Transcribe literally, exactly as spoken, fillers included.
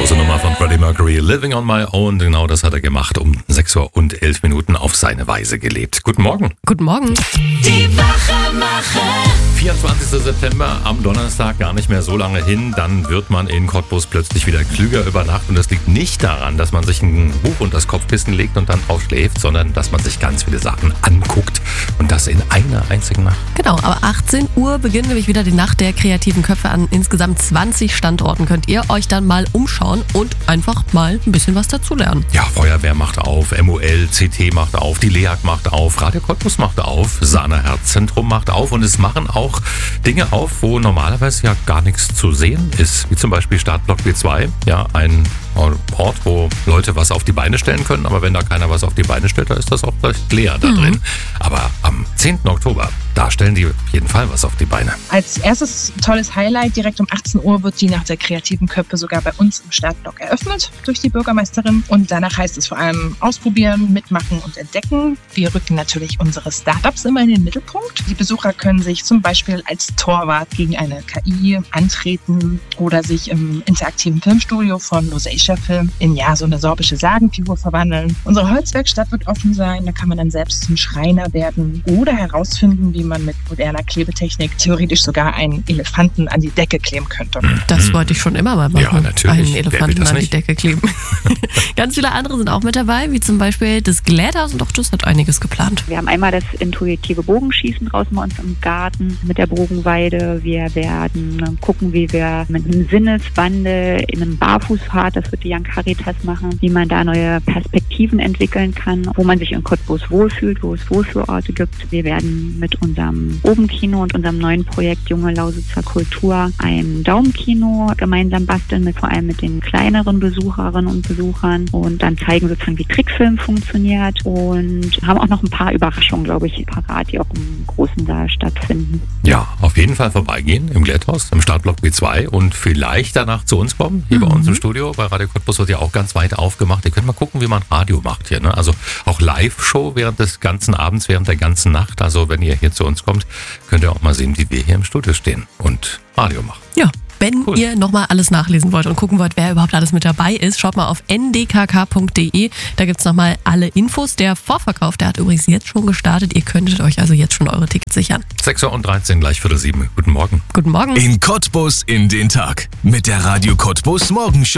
große Nummer von Freddie Mercury, Living on My Own. Genau das hat er gemacht, um sechs Uhr und elf Minuten auf seine Weise gelebt. Guten Morgen. Guten Morgen. Die Wachemacher. vierundzwanzigster September, am Donnerstag, gar nicht mehr so lange hin. Dann wird man in Cottbus plötzlich wieder klüger über Nacht. Und das liegt nicht daran, dass man sich ein Buch unter das Kopfkissen legt und dann drauf schläft, sondern dass man sich ganz viele Sachen anguckt. Und das in einer einzigen Nacht. Genau, aber achtzehn Uhr beginnt nämlich wieder die Nacht der kreativen Köpfe an insgesamt zwanzig Standorten. Könnt ihr euch dann mal umschauen und einfach mal ein bisschen was dazulernen. Ja, Feuerwehr macht auf, M O L, C T macht auf, die LEAG macht auf, Radio Cottbus macht auf, Sana Herzzentrum macht auf und es machen auch Dinge auf, wo normalerweise ja gar nichts zu sehen ist. Wie zum Beispiel Startblock B zwei, ja, ein Ort, wo Leute was auf die Beine stellen können, aber wenn da keiner was auf die Beine stellt, da ist das auch gleich leer da drin. Mhm. Aber am zehnten Oktober, da stellen die auf jeden Fall was auf die Beine. Als erstes tolles Highlight, direkt um achtzehn Uhr wird die Nacht der kreativen Köpfe sogar bei uns im Startblock eröffnet durch die Bürgermeisterin. Und danach heißt es vor allem ausprobieren, mitmachen und entdecken. Wir rücken natürlich unsere Startups immer in den Mittelpunkt. Die Besucher können sich zum Beispiel als Torwart gegen eine K I antreten oder sich im interaktiven Filmstudio von Lusatia Film in ja so eine sorbische Sagenfigur verwandeln. Unsere Holzwerkstatt wird offen sein, da kann man dann selbst zum Schreiner werden oder herausfinden, wie man mit moderner Klebetechnik theoretisch sogar einen Elefanten an die Decke kleben könnte. Das wollte ich schon immer mal machen. Ja, natürlich. Einen Elefanten an die Decke kleben. Ganz viele andere sind auch mit dabei, wie zum Beispiel das Gläthaus und auch das hat einiges geplant. Wir haben einmal das intuitive Bogenschießen draußen bei uns im Garten mit der Bogenweide. Wir werden gucken, wie wir mit einem Sinneswandel in einem Barfußpfad, das wird die Young Caritas machen, wie man da neue Perspektiven entwickeln kann, wo man sich in Cottbus wohlfühlt, wo es Wohlfühlorte gibt. Wir werden mit unserem Obenkino und unserem neuen Projekt Junge Lausitzer Kultur ein Daumenkino gemeinsam basteln, mit, vor allem mit den kleineren Besucherinnen und Besuchern und dann zeigen sozusagen, wie Trickfilm funktioniert und haben auch noch ein paar Überraschungen, glaube ich, parat, die auch im großen Saal stattfinden. Ja, auf jeden Fall vorbeigehen im Gläthaus, im Startblock B zwei und vielleicht danach zu uns kommen, hier mhm. bei uns im Studio. Bei Radio Cottbus wird ja auch ganz weit aufgemacht. Ihr könnt mal gucken, wie man Radio macht hier. Ne? Also auch Live-Show während des ganzen Abends, während der ganzen Nacht. Also wenn ihr hier zu uns kommt, könnt ihr auch mal sehen, wie wir hier im Studio stehen und Radio machen. Ja. Wenn cool. ihr nochmal alles nachlesen wollt und gucken wollt, wer überhaupt alles mit dabei ist, schaut mal auf n d k k punkt d e. Da gibt es nochmal alle Infos. Der Vorverkauf, der hat übrigens jetzt schon gestartet. Ihr könntet euch also jetzt schon eure Tickets sichern. sechs Uhr und dreizehn, gleich Viertel sieben. Guten Morgen. Guten Morgen. In Cottbus in den Tag mit der Radio Cottbus Morgenshow.